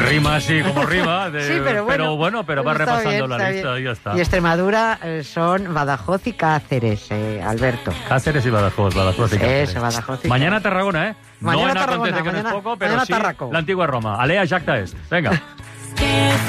Rima así como rima. Sí, pero bueno, va repasando la lista y ya está. Y Extremadura son Badajoz y Cáceres, Alberto. Cáceres y Badajoz y Cáceres. Eso, Badajoz y Mañana Tarragona, Mañana no en Tarragona, acontece que no es poco, pero mañana sí Tarraco. la antigua Roma. Alea Jacta est. Venga.